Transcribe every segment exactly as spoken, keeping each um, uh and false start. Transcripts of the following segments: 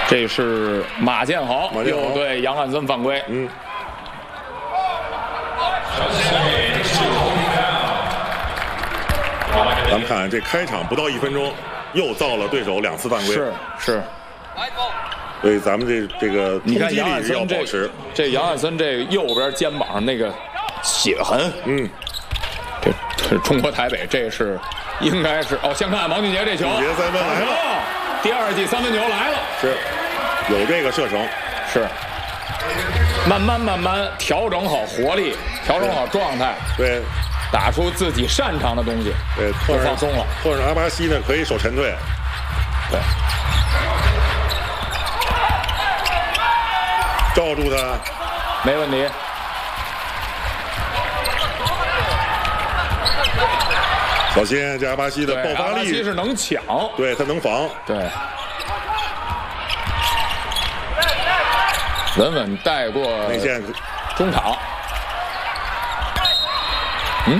这是马建豪又对杨汉森犯规。 嗯。咱们看这开场不到一分钟，又造了对手两次犯规。 是是。 所以咱们这这个你看杨汉要森保持。 这这杨汉森这右边肩膀上那个血痕， 嗯， 这这中国台北这是应该是哦，先看王俊杰这球， 俊杰三分来了， 第二季三分球来了， 是有这个射程， 是慢慢慢慢调整好活力，调整好状态， 对。 打出自己擅长的东西， 对， 不放松了。 或者阿巴西呢，可以守沉队， 对， 罩住他， 没问题。 小心这阿巴西的爆发力， 阿巴西是能抢， 对他能防， 对，稳稳带过内线中场。嗯，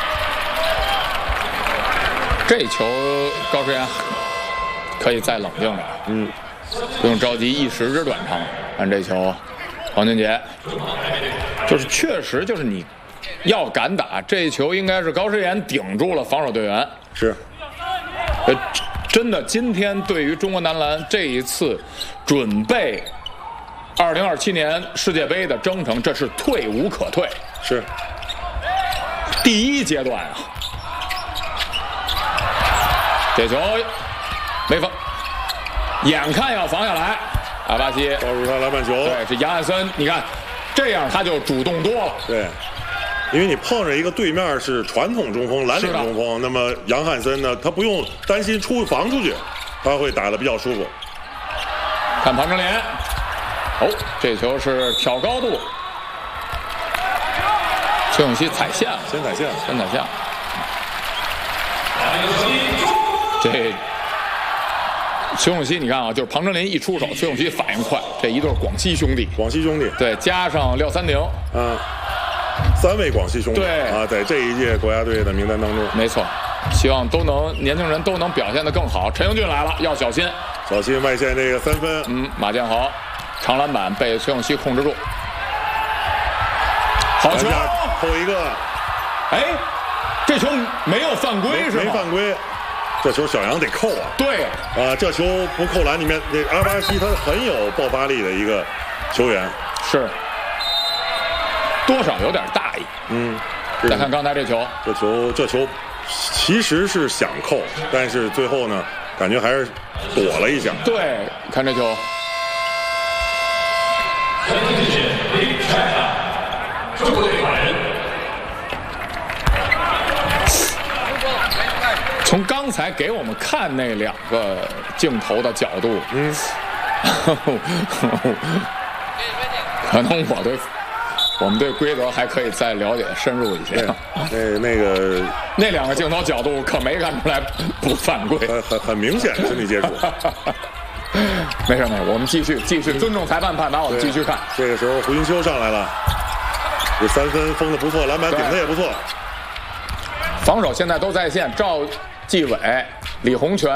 这球高诗岩可以再冷静点， 嗯， 不用着急一时之短长。看这球，王俊杰，就是确实就是你要敢打，这球应该是高诗岩顶住了防守队员。 是， 呃，真的，今天对于中国男篮这一次准备二零二七年世界杯的征程，这是退无可退。 是。 第一阶段啊，这球没防，眼看要防下来，阿巴西抓住他篮板球。 对，这杨汉森，你看这样他就主动多了。 对，因为你碰着一个对面是传统中锋、蓝领中锋，那么杨汉森呢，他不用担心出防出去，他会打得比较舒服。 看庞成莲，哦，这球是挑高度。邱永熙踩线了， 先踩线， 先踩线。这邱永熙，你看啊，就是庞成林一出手，邱永熙反应快，这一对广西兄弟， 广西兄弟， 对，加上廖三宁， 啊，三位广西兄弟， 对啊，在这一届国家队的名单当中， 没错，希望都能年轻人都能表现得更好。陈英俊来了，要小心， 小心外线这个三分。 嗯，马建豪长篮板被邱永熙控制住，好球。 扣一个， 哎，这球没有犯规是吗？ 没犯规，这球小杨得扣啊。 对啊，这球不扣篮里面，这阿巴西他很有爆发力的一个球员， 是多少有点大意。 嗯， 再看刚才这球， 这球这球其实是想扣，但是最后呢，感觉还是躲了一下。 对，看这球。中国队罚人。从刚才给我们看那两个镜头的角度，嗯，可能我对我们对规则还可以再了解深入一些。 那那个那两个镜头角度可没看出来不犯规， 很很很明显身体接触。 没事没事，我们继续继续尊重裁判判罚，我们继续看。 这个时候胡云秋上来了，这三分封的不错，篮板顶的也不错。 防守现在都在线，赵继伟、李洪权、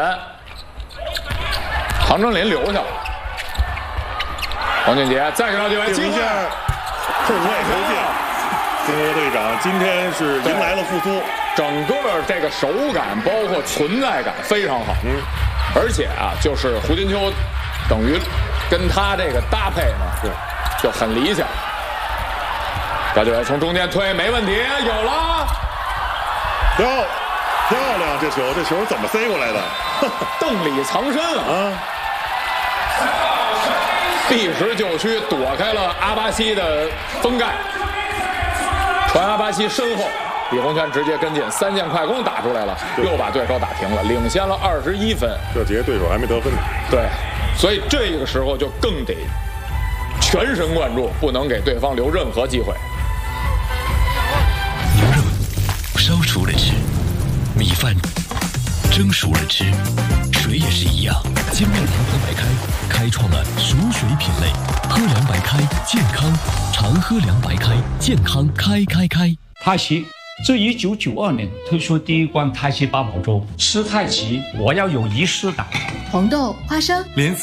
唐征林留下了。王俊杰再给赵继伟， 顶一下，后卫投进。中国队长今天是迎来了复苏， 整个这个手感包括存在感非常好。嗯，而且啊，就是胡金秋，等于跟他这个搭配呢，是就很理想。赵继伟从中间推，没问题，有了。 漂漂亮，这球这球怎么塞过来的？ 邓里藏身啊！避实就虚，躲开了阿巴西的封盖，传阿巴西身后，李洪权直接跟进，三箭快攻打出来了，又把对手打平了，领先了二十一分。 这节对手还没得分呢。 对，所以这个时候就更得全神贯注，不能给对方留任何机会。 牛肉烧熟了吃，米饭蒸熟了吃，水也是一样。精酿堂喝白开开创了熟水品类，喝凉白开健康，常喝凉白开健康开开开。 太极，自一九九二年推出第一罐太极八宝粥，吃太极我要有仪式感。 红豆、花生、 连